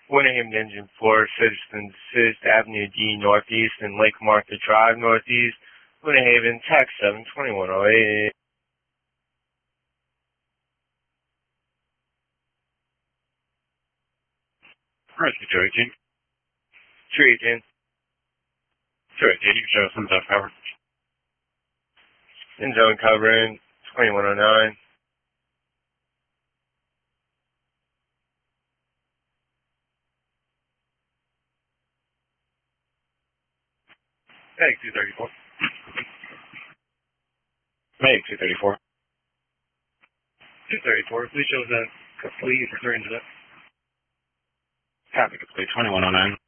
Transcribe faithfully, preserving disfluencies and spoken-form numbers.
Winter Haven Engine four, Citizens Fifth Avenue D Northeast and Lake Martha Drive Northeast. Winter Haven, tax seven twenty-one oh eight. Rescue two eighteen. two eighteen. two eighteen, you can show us some stuff cover. In zone covering, twenty-one oh nine. Meg two thirty-four. Meg two thirty-four. two thirty-four, please show us that complete return to that. Copy complete, twenty-one oh nine.